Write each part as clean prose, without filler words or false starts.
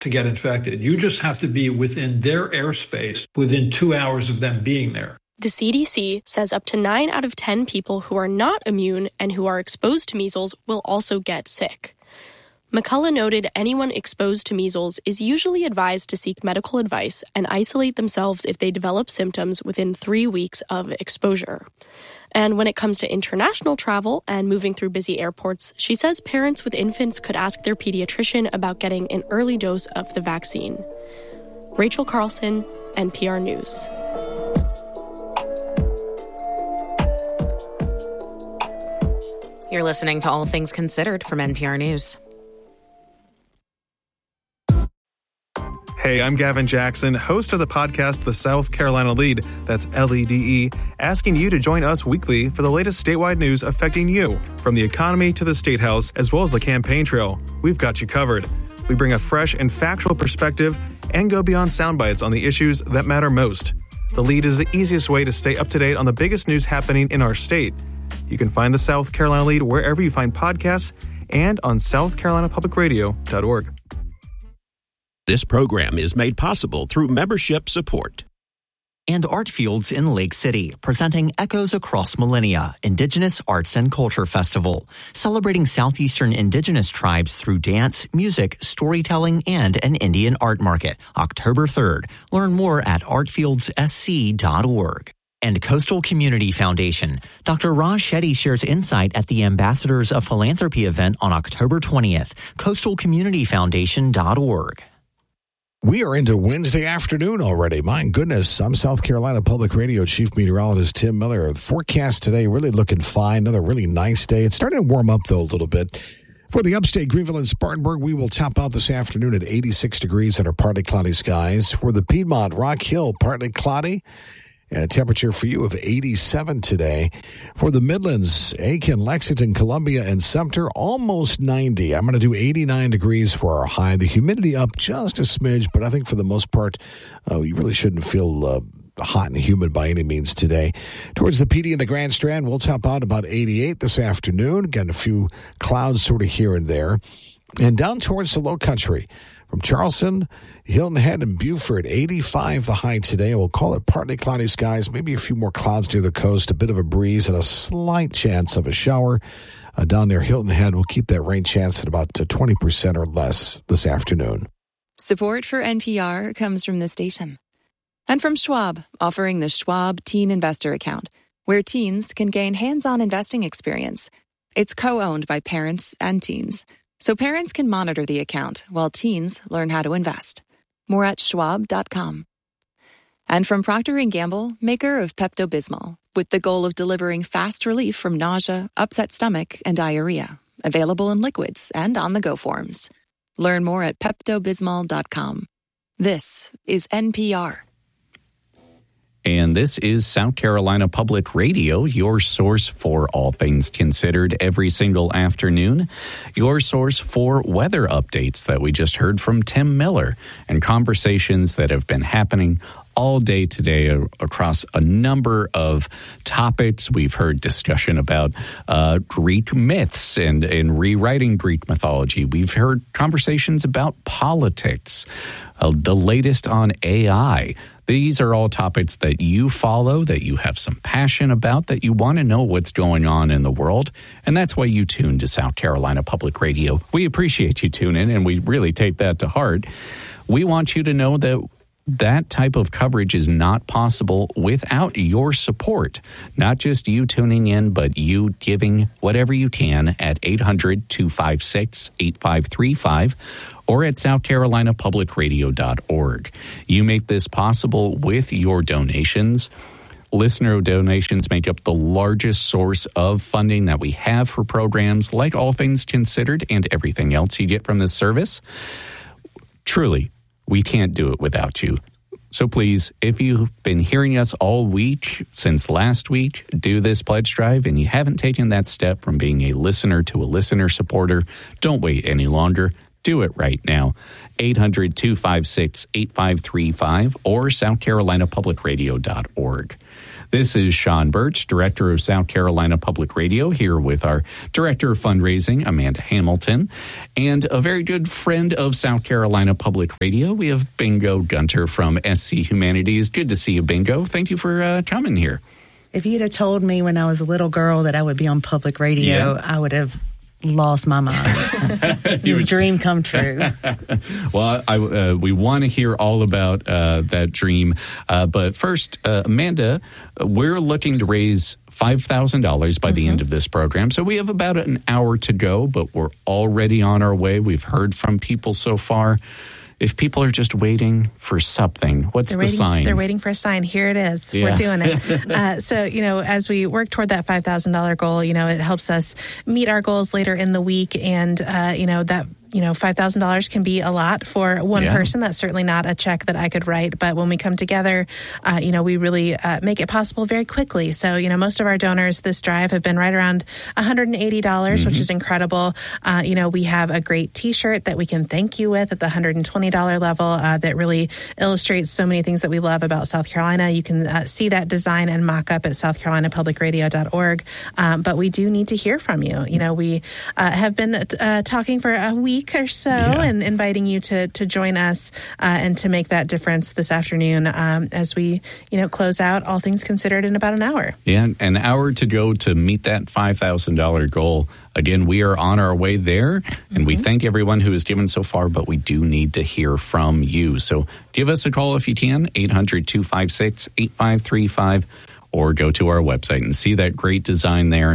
to get infected. You just have to be within their airspace within 2 hours of them being there. The CDC says up to 9 out of 10 people who are not immune and who are exposed to measles will also get sick. McCullough noted anyone exposed to measles is usually advised to seek medical advice and isolate themselves if they develop symptoms within 3 weeks of exposure. And when it comes to international travel and moving through busy airports, she says parents with infants could ask their pediatrician about getting an early dose of the vaccine. Rachel Carlson, NPR News. You're listening to All Things Considered from NPR News. Hey, I'm Gavin Jackson, host of the podcast The South Carolina Lead, that's LEDE, asking you to join us weekly for the latest statewide news affecting you, from the economy to the State House, as well as the campaign trail. We've got you covered. We bring a fresh and factual perspective and go beyond sound bites on the issues that matter most. The Lead is the easiest way to stay up to date on the biggest news happening in our state. You can find the South Carolina Lead wherever you find podcasts and on southcarolinapublicradio.org. This program is made possible through membership support. And Artfields in Lake City, presenting Echoes Across Millennia, Indigenous Arts and Culture Festival, celebrating Southeastern Indigenous tribes through dance, music, storytelling, and an Indian art market, October 3rd. Learn more at artfieldssc.org. And Coastal Community Foundation. Dr. Raj Shetty shares insight at the Ambassadors of Philanthropy event on October 20th. coastalcommunityfoundation.org. We are into Wednesday afternoon already. My goodness, I'm South Carolina Public Radio Chief Meteorologist Tim Miller. The forecast today really looking fine. Another really nice day. It's starting to warm up, though, a little bit. For the upstate, Greenville and Spartanburg, we will top out this afternoon at 86 degrees under partly cloudy skies. For the Piedmont, Rock Hill, partly cloudy. And a temperature for you of 87 today. For the Midlands, Aiken, Lexington, Columbia, and Sumter, almost 90. I'm going to do 89 degrees for our high. The humidity up just a smidge, but I think for the most part, you really shouldn't feel hot and humid by any means today. Towards the PD and the Grand Strand, we'll top out about 88 this afternoon. Again, a few clouds sort of here and there. And down towards the Low Country, from Charleston, Hilton Head, and Beaufort, 85 the high today. We'll call it partly cloudy skies, maybe a few more clouds near the coast, a bit of a breeze, and a slight chance of a shower. Down near Hilton Head, we'll keep that rain chance at about 20% or less this afternoon. Support for NPR comes from this station. And from Schwab, offering the Schwab Teen Investor Account, where teens can gain hands-on investing experience. It's co-owned by parents and teens, so parents can monitor the account while teens learn how to invest. More at schwab.com. And from Procter & Gamble, maker of Pepto-Bismol, with the goal of delivering fast relief from nausea, upset stomach, and diarrhea. Available in liquids and on-the-go forms. Learn more at peptobismol.com. This is NPR. And this is South Carolina Public Radio, your source for all things considered every single afternoon. Your source for weather updates that we just heard from Tim Miller and conversations that have been happening all day today across a number of topics. We've heard discussion about Greek myths and rewriting Greek mythology. We've heard conversations about politics, the latest on AI. These are all topics that you follow, that you have some passion about, that you want to know what's going on in the world. And that's why you tune to South Carolina Public Radio. We appreciate you tuning in, and we really take that to heart. We want you to know that that type of coverage is not possible without your support. Not just you tuning in, but you giving whatever you can at 800-256-8535 or at southcarolinapublicradio.org. You make this possible with your donations. Listener donations make up the largest source of funding that we have for programs like All Things Considered and everything else you get from this service. Truly, we can't do it without you. So please, if you've been hearing us all week since last week, do this pledge drive, and you haven't taken that step from being a listener to a listener supporter, don't wait any longer. Do it right now. 800-256-8535 or southcarolinapublicradio.org. This is Sean Birch, Director of South Carolina Public Radio, here with our Director of Fundraising, Amanda Hamilton, and a very good friend of South Carolina Public Radio. We have Bingo Gunter from SC Humanities. Good to see you, Bingo. Thank you for coming here. If you'd have told me when I was a little girl that I would be on public radio, I would have lost my mind. It was a dream come true. Well, we want to hear all about that dream. But first, Amanda, we're looking to raise $5,000 by the end of this program. So we have about an hour to go, but we're already on our way. We've heard from people so far. If people are just waiting for something, what's the sign? They're waiting for a sign. Here it is. Yeah. We're doing it. So, as we work toward that $5,000 goal, it helps us meet our goals later in the week. And, that $5,000 can be a lot for one person. That's certainly not a check that I could write. But when we come together, we really make it possible very quickly. So, most of our donors this drive have been right around $180, which is incredible. We have a great T-shirt that we can thank you with at the $120 level that really illustrates so many things that we love about South Carolina. You can see that design and mock-up at southcarolinapublicradio.org. But we do need to hear from you. We have been talking for a week or so and inviting you to join us and to make that difference this afternoon as we close out All Things Considered in about an hour. Yeah, an hour to go to meet that $5,000 goal. Again, we are on our way there, and we thank everyone who has given so far, but we do need to hear from you. So give us a call if you can, 800-256-8535. Or go to our website and see that great design there,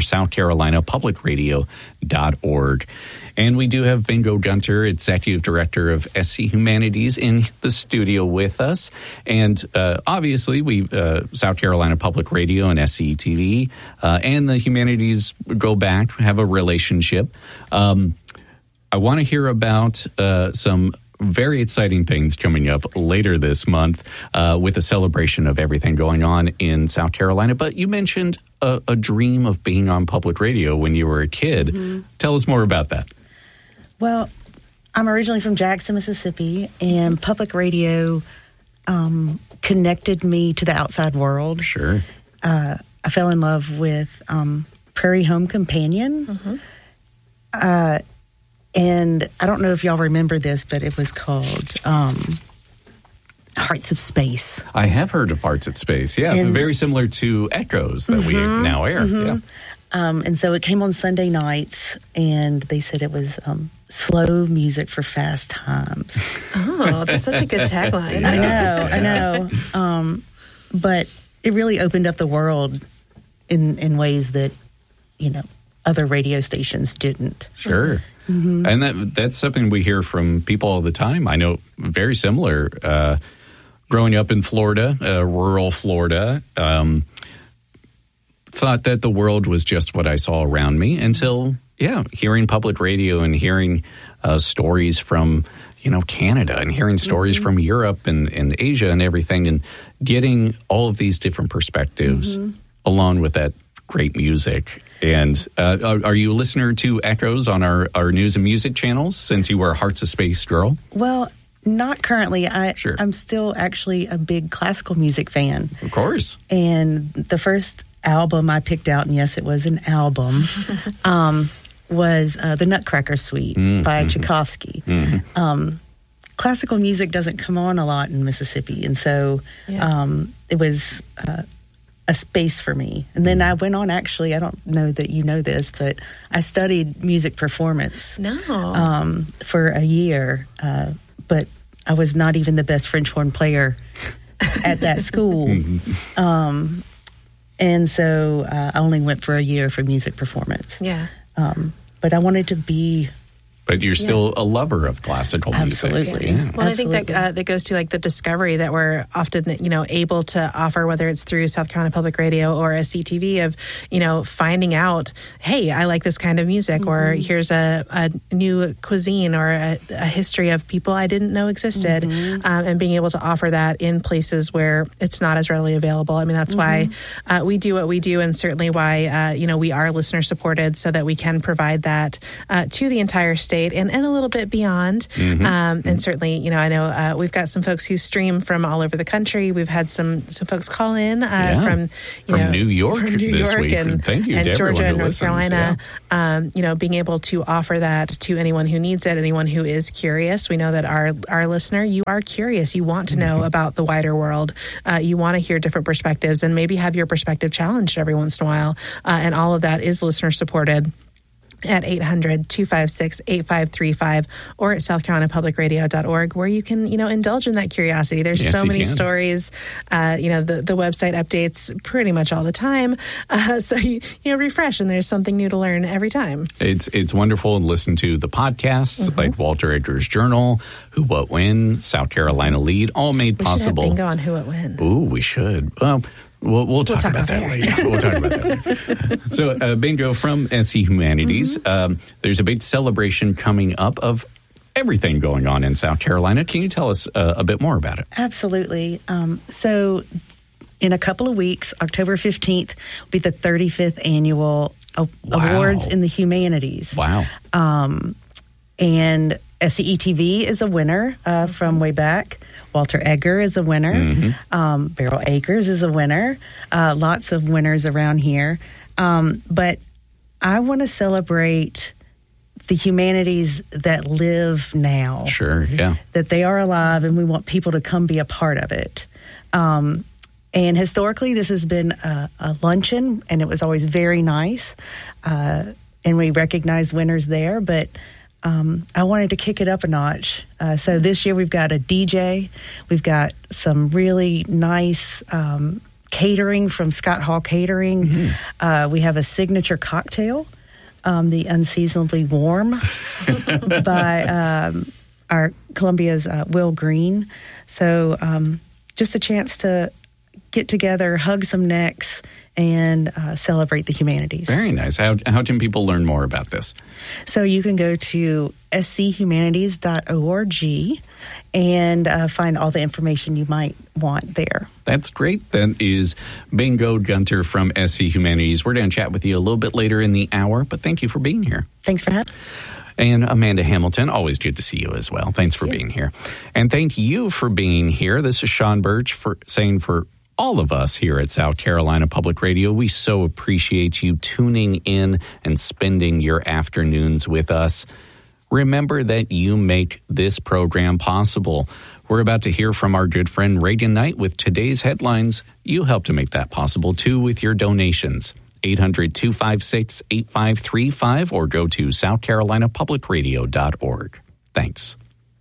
southcarolinapublicradio.org. And we do have Bingo Gunter, Executive Director of SC Humanities, in the studio with us. And obviously, we South Carolina Public Radio and SCTV and the Humanities go back, have a relationship. I want to hear about some very exciting things coming up later this month with a celebration of everything going on in South Carolina. But you mentioned a dream of being on public radio when you were a kid. Tell us more about that. Well, I'm originally from Jackson, Mississippi, and public radio connected me to the outside world. Sure. I fell in love with Prairie Home Companion. And I don't know if y'all remember this, but it was called Hearts of Space. I have heard of Hearts of Space, and very similar to Echoes that we now air. And so it came on Sunday nights, and they said it was slow music for fast times. Oh, that's such a good tagline. I know. But it really opened up the world in ways that, other radio stations didn't. Sure. And that's something we hear from people all the time. I know very similar. Growing up in Florida, rural Florida, thought that the world was just what I saw around me until, hearing public radio and hearing stories from, Canada and hearing stories from Europe and Asia and everything, and getting all of these different perspectives along with that great music. And are you a listener to Echoes on our news and music channels since you were a Hearts of Space girl? Well, not currently. I'm still actually a big classical music fan. Of course. And the first album I picked out, and yes, it was an album, was The Nutcracker Suite by Tchaikovsky. Classical music doesn't come on a lot in Mississippi, and so it was a space for me. And then I went on, actually, I don't know that you know this, but I studied music performance for a year, but I was not even the best French horn player at that school. And so I only went for a year for music performance. But I wanted to be... But you're still a lover of classical music. Absolutely. Yeah. Well, I think that goes to the discovery that we're often, able to offer, whether it's through South Carolina Public Radio or SCTV, of, finding out, hey, I like this kind of music, or here's a new cuisine or a history of people I didn't know existed, and being able to offer that in places where it's not as readily available. I mean, that's why we do what we do, and certainly why, we are listener supported, so that we can provide that to the entire state. state and a little bit beyond. And certainly, I know we've got some folks who stream from all over the country. We've had some folks call in from New York this week. And thank you, and to Georgia and North listens. Carolina. Being able to offer that to anyone who needs it, anyone who is curious. We know that our listener, you are curious. You want to know about the wider world. You want to hear different perspectives and maybe have your perspective challenged every once in a while. And all of that is listener supported at 800-256-8535 or at southcarolinapublicradio.org, where you can, indulge in that curiosity. There's so many stories. The website updates pretty much all the time. So you refresh, and there's something new to learn every time. It's wonderful to listen to the podcasts like Walter Edgar's Journal, Who, What, When, South Carolina Lead, all made possible. We should have bingo on Who, What, When. Ooh, we should. We'll talk about that later. We'll talk about that later. So, bingo from SC Humanities. There's a big celebration coming up of everything going on in South Carolina. Can you tell us a bit more about it? Absolutely. So, in a couple of weeks, October 15th will be the 35th annual Awards in the Humanities. Wow. And SCETV is a winner from way back. Walter Edgar is a winner. Beryl Akers is a winner. Lots of winners around here. But I want to celebrate the humanities that live now. Sure, yeah. That they are alive, and we want people to come be a part of it. And historically, this has been a luncheon, and it was always very nice. And we recognized winners there, but I wanted to kick it up a notch. So this year we've got a DJ. We've got some really nice catering from Scott Hall Catering. We have a signature cocktail, the Unseasonably Warm, by our Columbia's Will Green. So just a chance to get together, hug some necks, and celebrate the humanities. Very nice. How can people learn more about this? So you can go to schumanities.org and find all the information you might want there. That's great. That is Bingo Gunter from SC Humanities. We're going to chat with you a little bit later in the hour, but thank you for being here. Thanks for having me. And Amanda Hamilton, always good to see you as well. Thanks for being here. And thank you for being here. This is Sean Birch for all of us here at South Carolina Public Radio. We so appreciate you tuning in and spending your afternoons with us. Remember that you make this program possible. We're about to hear from our good friend Reagan Knight with today's headlines. You help to make that possible, too, with your donations. 800-256-8535 or go to southcarolinapublicradio.org. Thanks.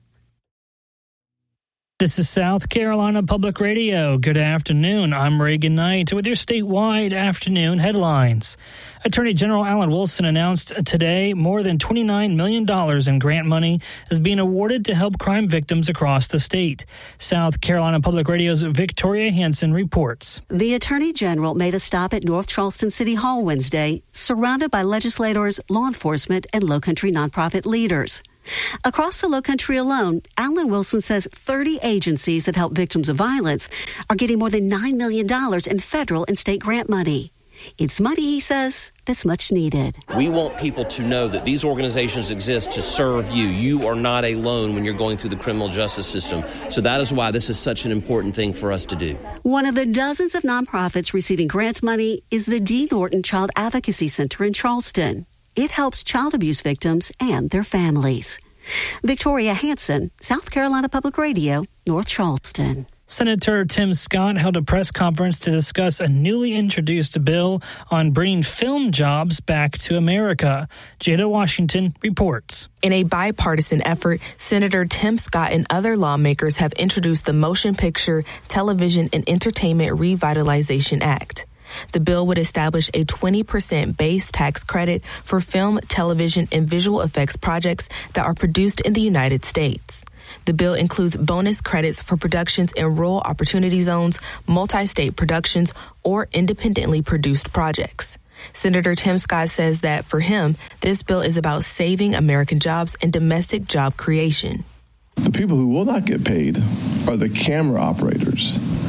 This is South Carolina Public Radio. Good afternoon. I'm Reagan Knight with your statewide afternoon headlines. Attorney General Alan Wilson announced today more than $29 million in grant money is being awarded to help crime victims across the state. South Carolina Public Radio's Victoria Hansen reports. The Attorney General made a stop at North Charleston City Hall Wednesday, surrounded by legislators, law enforcement, and Lowcountry nonprofit leaders. Across the Lowcountry alone, Alan Wilson says 30 agencies that help victims of violence are getting more than $9 million in federal and state grant money. It's money, he says, that's much needed. We want people to know that these organizations exist to serve you. You are not alone when you're going through the criminal justice system. So that is why this is such an important thing for us to do. One of the dozens of nonprofits receiving grant money is the D. Norton Child Advocacy Center in Charleston. It helps child abuse victims and their families. Victoria Hansen, South Carolina Public Radio, North Charleston. Senator Tim Scott held a press conference to discuss a newly introduced bill on bringing film jobs back to America. Jada Washington reports. In a bipartisan effort, Senator Tim Scott and other lawmakers have introduced the Motion Picture, Television, and Entertainment Revitalization Act. The bill would establish a 20% base tax credit for film, television, and visual effects projects that are produced in the United States. The bill includes bonus credits for productions in rural opportunity zones, multi-state productions, or independently produced projects. Senator Tim Scott says that for him, this bill is about saving American jobs and domestic job creation. The people who will not get paid are the camera operators,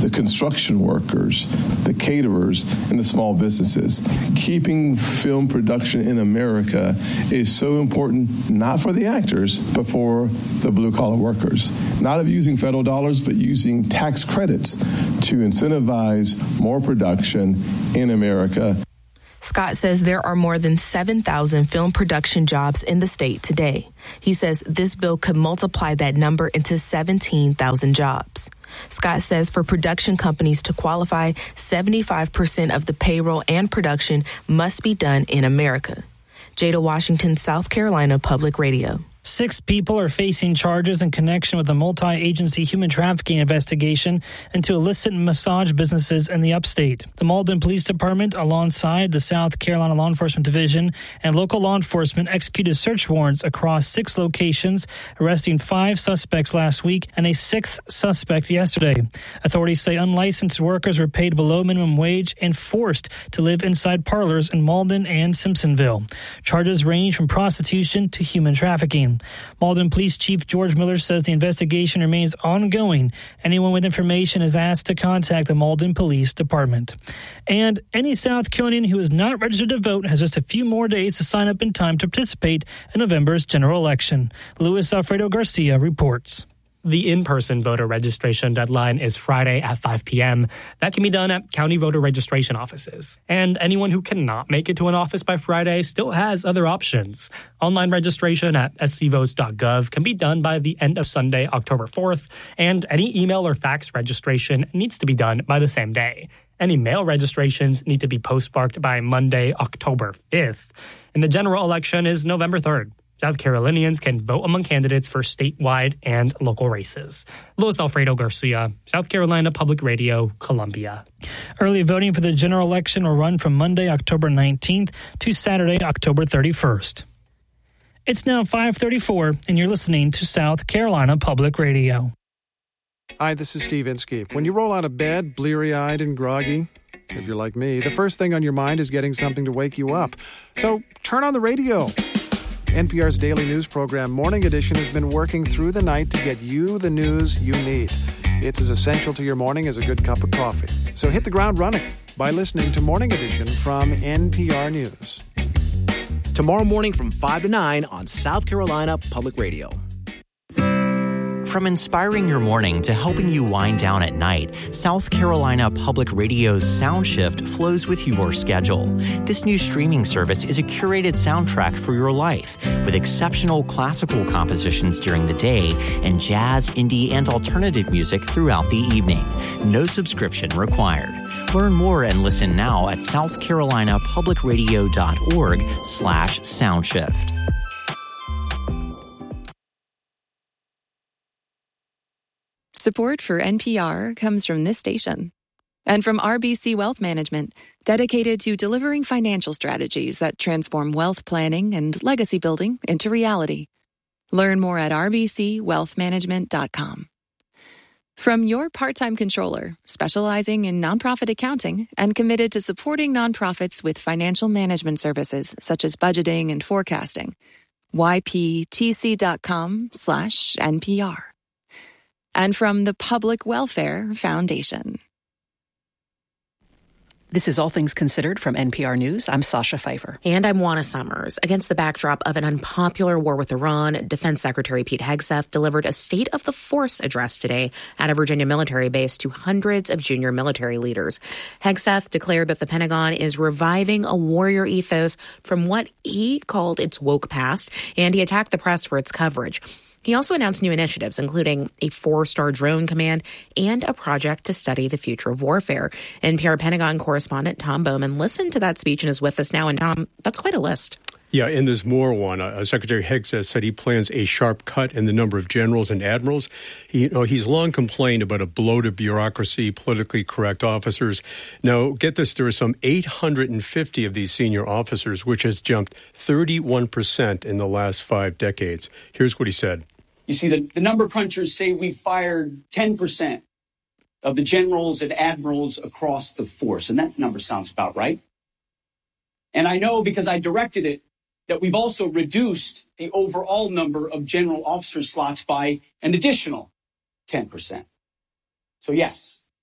the construction workers, the caterers, and the small businesses. Keeping film production in America is so important, not for the actors, but for the blue-collar workers. Not of using federal dollars, but using tax credits to incentivize more production in America. Scott says there are more than 7,000 film production jobs in the state today. He says this bill could multiply that number into 17,000 jobs. Scott says for production companies to qualify, 75% of the payroll and production must be done in America. Jada Washington, South Carolina Public Radio. 6 people are facing charges in connection with a multi-agency human trafficking investigation into illicit massage businesses in the upstate. The Malden Police Department, alongside the South Carolina Law Enforcement Division and local law enforcement, executed search warrants across 6 locations, arresting 5 suspects last week and a 6th suspect yesterday. Authorities say unlicensed workers were paid below minimum wage and forced to live inside parlors in Malden and Simpsonville. Charges range from prostitution to human trafficking. Malden Police Chief George Miller says the investigation remains ongoing. Anyone with information is asked to contact the Malden Police Department. And any South Carolinian who is not registered to vote has just a few more days to sign up in time to participate in November's general election. Luis Alfredo Garcia reports. The in-person voter registration deadline is Friday at 5 p.m. That can be done at county voter registration offices. And anyone who cannot make it to an office by Friday still has other options. Online registration at scvotes.gov can be done by the end of Sunday, October 4th, and any email or fax registration needs to be done by the same day. Any mail registrations need to be postmarked by Monday, October 5th. And the general election is November 3rd. South Carolinians can vote among candidates for statewide and local races. Luis Alfredo Garcia, South Carolina Public Radio, Columbia. Early voting for the general election will run from Monday, October 19th to Saturday, October 31st. It's now 5:34, and you're listening to South Carolina Public Radio. Hi, this is Steve Inskeep. When you roll out of bed, bleary-eyed and groggy, if you're like me, the first thing on your mind is getting something to wake you up. So turn on the radio. NPR's daily news program, Morning Edition, has been working through the night to get you the news you need. It's as essential to your morning as a good cup of coffee. So hit the ground running by listening to Morning Edition from NPR News. Tomorrow morning from 5 to 9 on South Carolina Public Radio. From inspiring your morning to helping you wind down at night, South Carolina Public Radio's SoundShift flows with your schedule. This new streaming service is a curated soundtrack for your life, with exceptional classical compositions during the day and jazz, indie, and alternative music throughout the evening. No subscription required. Learn more and listen now at southcarolinapublicradio.org/soundshift. Support for NPR comes from this station and from RBC Wealth Management, dedicated to delivering financial strategies that transform wealth planning and legacy building into reality. Learn more at rbcwealthmanagement.com. From your part-time controller, specializing in nonprofit accounting and committed to supporting nonprofits with financial management services such as budgeting and forecasting, yptc.com/NPR. And from the Public Welfare Foundation. This is All Things Considered from NPR News. I'm Sasha Pfeiffer. And I'm Juana Summers. Against the backdrop of an unpopular war with Iran, Defense Secretary Pete Hegseth delivered a State of the Force address today at a Virginia military base to hundreds of junior military leaders. Hegseth declared that the Pentagon is reviving a warrior ethos from what he called its woke past, and he attacked the press for its coverage. He also announced new initiatives, including a 4-star drone command and a project to study the future of warfare. NPR Pentagon correspondent Tom Bowman listened to that speech and is with us now. And Tom, that's quite a list. Yeah, and there's more one. Secretary Hegseth said he plans a sharp cut in the number of generals and admirals. He's long complained about a bloated bureaucracy, politically correct officers. Now, get this, there are some 850 of these senior officers, which has jumped 31% in the last 5 decades. Here's what he said. You see, the number crunchers say we fired 10% of the generals and admirals across the force, and that number sounds about right. And I know because I directed it that we've also reduced the overall number of general officer slots by an additional 10%. So yes,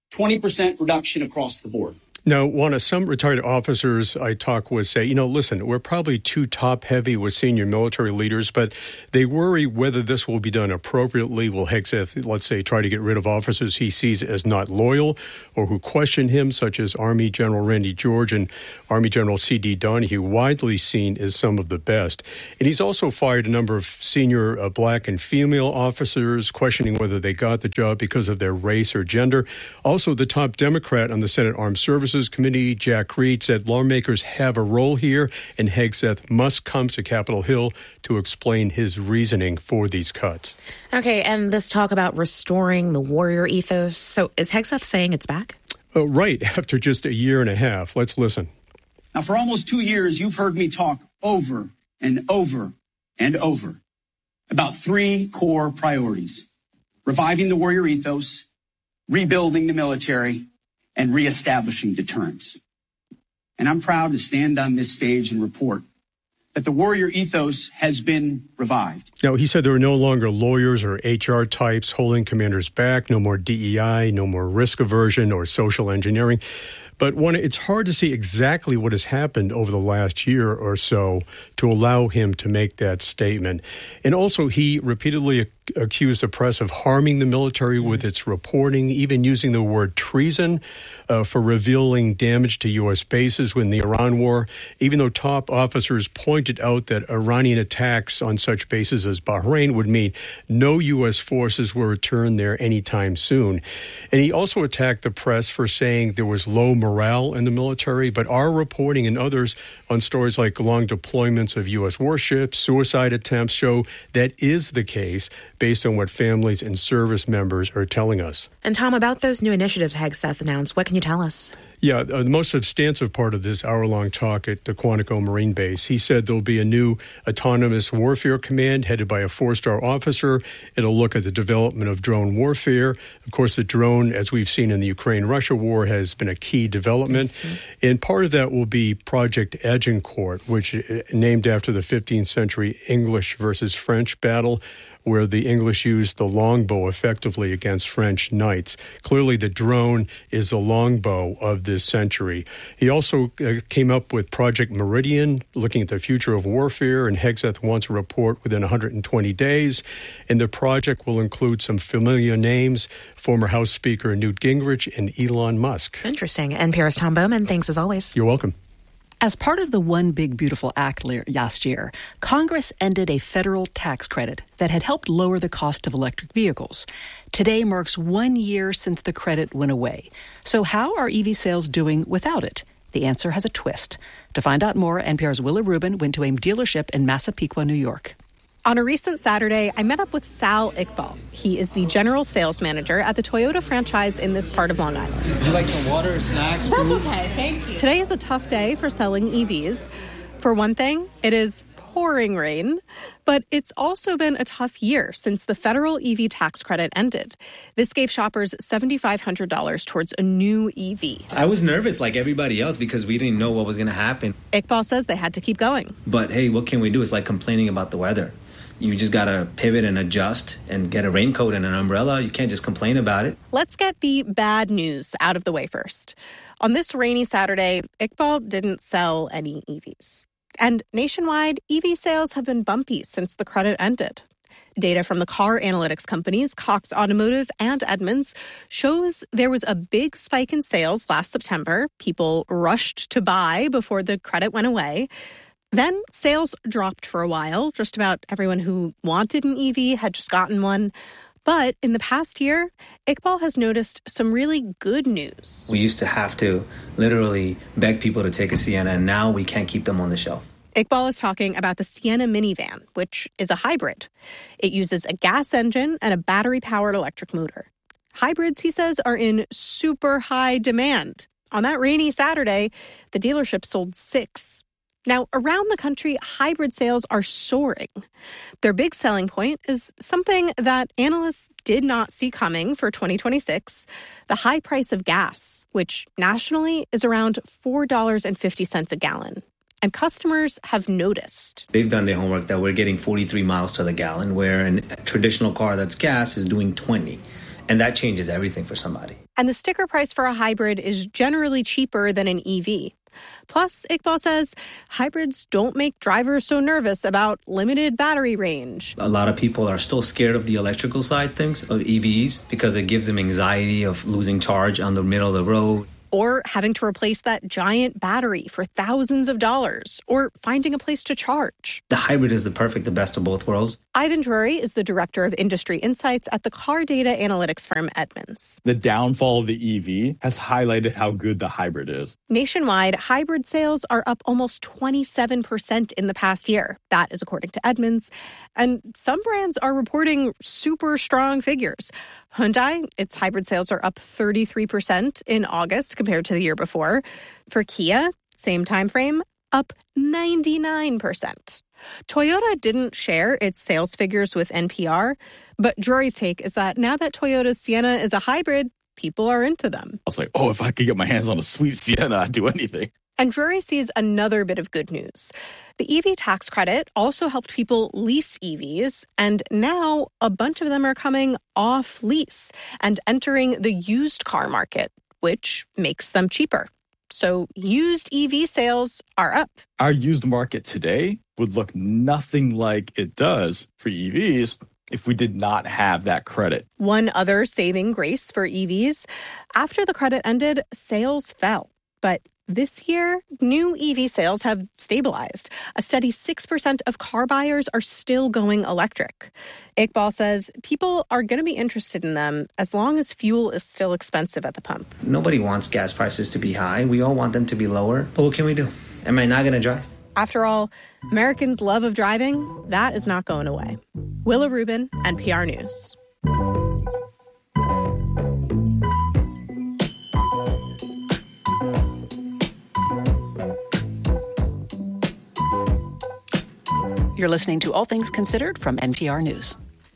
20% reduction across the board. Now, Juana, some retired officers I talk with say, listen, we're probably too top-heavy with senior military leaders, but they worry whether this will be done appropriately. Will Hegseth, let's say, try to get rid of officers he sees as not loyal or who question him, such as Army General Randy George and Army General C.D. Donahue, widely seen as some of the best. And he's also fired a number of senior black and female officers, questioning whether they got the job because of their race or gender. Also, the top Democrat on the Senate Armed Services Committee, Jack Reed, said lawmakers have a role here, and Hegseth must come to Capitol Hill to explain his reasoning for these cuts. Okay, and this talk about restoring the warrior ethos. So is Hegseth saying it's back? Right, after just a year and a half. Let's listen. Now, for almost 2 years, you've heard me talk over and over and over about 3 core priorities: reviving the warrior ethos, rebuilding the military, and reestablishing deterrence. And I'm proud to stand on this stage and report that the warrior ethos has been revived. Now, he said there are no longer lawyers or HR types holding commanders back, no more DEI, no more risk aversion or social engineering. But it's hard to see exactly what has happened over the last year or so to allow him to make that statement. And also, he repeatedly accused the press of harming the military with its reporting, even using the word treason for revealing damage to U.S. bases in the Iran war, even though top officers pointed out that Iranian attacks on such bases as Bahrain would mean no U.S. forces will return there anytime soon. And he also attacked the press for saying there was low morale in the military, but our reporting and others on stories like long deployments of U.S. warships, suicide attempts show that is the case based on what families and service members are telling us. And Tom, about those new initiatives Hegseth announced, what can you tell us? Yeah, the most substantive part of this hour-long talk at the Quantico Marine Base, he said there'll be a new autonomous warfare command headed by a 4-star officer. It'll look at the development of drone warfare. Of course, the drone, as we've seen in the Ukraine-Russia war, has been a key development. Mm-hmm. And part of that will be Project Agincourt, which named after the 15th century English versus French battle, where the English used the longbow effectively against French knights. Clearly, the drone is the longbow of this century. He also came up with Project Meridian, looking at the future of warfare, and Hegseth wants a report within 120 days. And the project will include some familiar names: former House Speaker Newt Gingrich and Elon Musk. Interesting. NPR's Tom Bowman, thanks as always. You're welcome. As part of the One Big Beautiful Act last year, Congress ended a federal tax credit that had helped lower the cost of electric vehicles. Today marks 1 year since the credit went away. So how are EV sales doing without it? The answer has a twist. To find out more, NPR's Willa Rubin went to a dealership in Massapequa, New York. On a recent Saturday, I met up with Sal Iqbal. He is the general sales manager at the Toyota franchise in this part of Long Island. Would you like some water or snacks? That's okay, thank you. Today is a tough day for selling EVs. For one thing, it is pouring rain, but it's also been a tough year since the federal EV tax credit ended. This gave shoppers $7,500 towards a new EV. I was nervous like everybody else because we didn't know what was going to happen. Iqbal says they had to keep going. But hey, what can we do? It's like complaining about the weather. You just got to pivot and adjust and get a raincoat and an umbrella. You can't just complain about it. Let's get the bad news out of the way first. On this rainy Saturday, Iqbal didn't sell any EVs. And nationwide, EV sales have been bumpy since the credit ended. Data from the car analytics companies Cox Automotive and Edmunds shows there was a big spike in sales last September. People rushed to buy before the credit went away. Then sales dropped for a while. Just about everyone who wanted an EV had just gotten one. But in the past year, Iqbal has noticed some really good news. We used to have to literally beg people to take a Sienna, and now we can't keep them on the shelf. Iqbal is talking about the Sienna minivan, which is a hybrid. It uses a gas engine and a battery-powered electric motor. Hybrids, he says, are in super high demand. On that rainy Saturday, the dealership sold 6. Now, around the country, hybrid sales are soaring. Their big selling point is something that analysts did not see coming for 2026, the high price of gas, which nationally is around $4.50 a gallon. And customers have noticed. They've done their homework that we're getting 43 miles to the gallon, where a traditional car that's gas is doing 20. And that changes everything for somebody. And the sticker price for a hybrid is generally cheaper than an EV. Plus, Iqbal says hybrids don't make drivers so nervous about limited battery range. A lot of people are still scared of the electrical side things of EVs because it gives them anxiety of losing charge on the middle of the road. Or having to replace that giant battery for thousands of dollars, or finding a place to charge. The hybrid is the best of both worlds. Ivan Drury is the director of industry insights at the car data analytics firm Edmunds. The downfall of the EV has highlighted how good the hybrid is. Nationwide, hybrid sales are up almost 27% in the past year. That is according to Edmunds. And some brands are reporting super strong figures. Hyundai, its hybrid sales are up 33% in August compared to the year before. For Kia, same time frame, up 99%. Toyota didn't share its sales figures with NPR, but Drury's take is that now that Toyota's Sienna is a hybrid, people are into them. I was like, oh, if I could get my hands on a sweet Sienna, I'd do anything. And Drury sees another bit of good news. The EV tax credit also helped people lease EVs, and now a bunch of them are coming off lease and entering the used car market, which makes them cheaper. So used EV sales are up. Our used market today would look nothing like it does for EVs if we did not have that credit. One other saving grace for EVs, after the credit ended, sales fell. But this year, new EV sales have stabilized. A steady 6% of car buyers are still going electric. Iqbal says people are going to be interested in them as long as fuel is still expensive at the pump. Nobody wants gas prices to be high. We all want them to be lower. But what can we do? Am I not going to drive? After all, Americans' love of driving, that is not going away. Willa Rubin, NPR News. You're listening to All Things Considered from NPR News.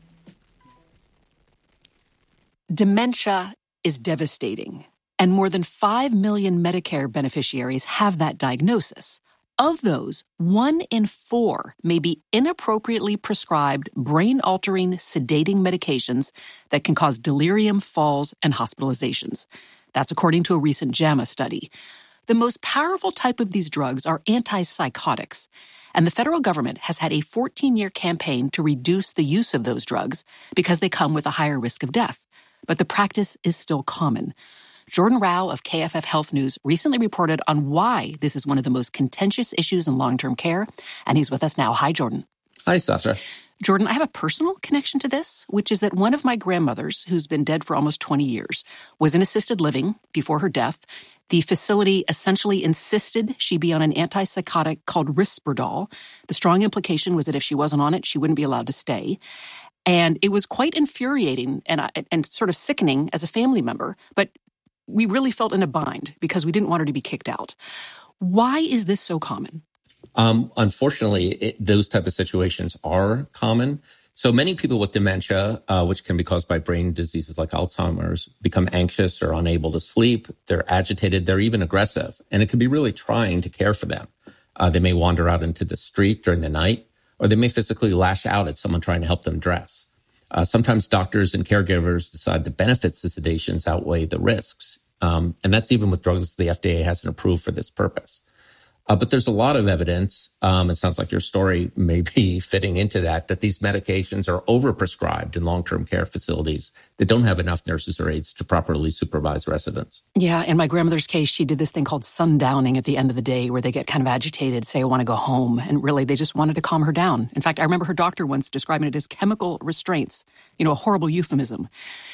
Dementia is devastating, and more than 5 million Medicare beneficiaries have that diagnosis. Of those, 1 in 4 may be inappropriately prescribed brain-altering, sedating medications that can cause delirium, falls, and hospitalizations. That's according to a recent JAMA study. The most powerful type of these drugs are antipsychotics, and the federal government has had a 14-year campaign to reduce the use of those drugs because they come with a higher risk of death. But the practice is still common. Jordan Rao of KFF Health News recently reported on why this is one of the most contentious issues in long-term care, and he's with us now. Hi, Jordan. Hi, Sasha. Jordan, I have a personal connection to this, which is that one of my grandmothers, who's been dead for almost 20 years, was in assisted living before her death. The facility essentially insisted she be on an antipsychotic called Risperdal. The strong implication was that if she wasn't on it, she wouldn't be allowed to stay. And it was quite infuriating and sort of sickening as a family member, but we really felt in a bind because we didn't want her to be kicked out. Why is this so common? Unfortunately, those type of situations are common. So many people with dementia, which can be caused by brain diseases like Alzheimer's, become anxious or unable to sleep. They're agitated. They're even aggressive. And it can be really trying to care for them. They may wander out into the street during the night, or they may physically lash out at someone trying to help them dress. Sometimes doctors and caregivers decide the benefits of sedations outweigh the risks. And that's even with drugs the FDA hasn't approved for this purpose. But there's a lot of evidence, it sounds like your story may be fitting into that these medications are overprescribed in long-term care facilities that don't have enough nurses or aides to properly supervise residents. Yeah, in my grandmother's case, she did this thing called sundowning at the end of the day where they get kind of agitated, say, I want to go home. And really, they just wanted to calm her down. In fact, I remember her doctor once describing it as chemical restraints, a horrible euphemism.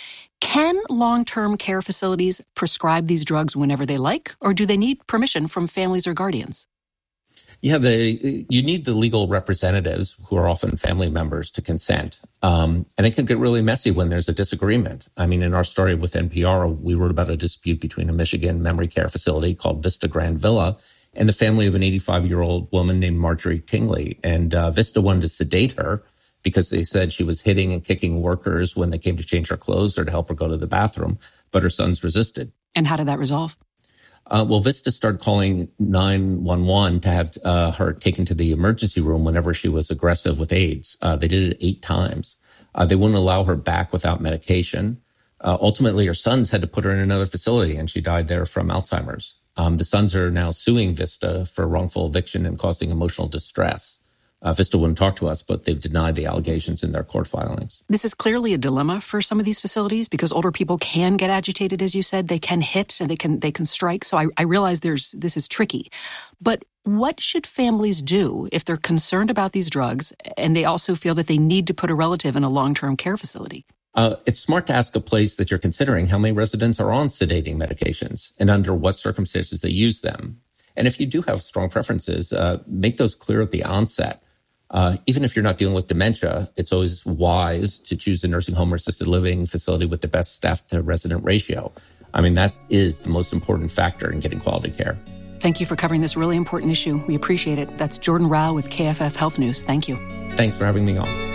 Can long-term care facilities prescribe these drugs whenever they like, or do they need permission from families or guardians? Yeah, you need the legal representatives, who are often family members, to consent. And it can get really messy when there's a disagreement. I mean, in our story with NPR, we wrote about a dispute between a Michigan memory care facility called Vista Grand Villa and the family of an 85-year-old woman named Marjorie Tingley. And Vista wanted to sedate her because they said she was hitting and kicking workers when they came to change her clothes or to help her go to the bathroom, but her sons resisted. And how did that resolve? Vista started calling 911 to have her taken to the emergency room whenever she was aggressive with aides. They did it 8 times. They wouldn't allow her back without medication. Ultimately, her sons had to put her in another facility, and she died there from Alzheimer's. The sons are now suing Vista for wrongful eviction and causing emotional distress. Vista wouldn't talk to us, but they've denied the allegations in their court filings. This is clearly a dilemma for some of these facilities because older people can get agitated, as you said. They can hit and they can strike. So I realize this is tricky. But what should families do if they're concerned about these drugs and they also feel that they need to put a relative in a long-term care facility? It's smart to ask a place that you're considering how many residents are on sedating medications and under what circumstances they use them. And if you do have strong preferences, make those clear at the onset. Even if you're not dealing with dementia, it's always wise to choose a nursing home or assisted living facility with the best staff to resident ratio. I mean, that is the most important factor in getting quality care. Thank you for covering this really important issue. We appreciate it. That's Jordan Rao with KFF Health News. Thank you. Thanks for having me on.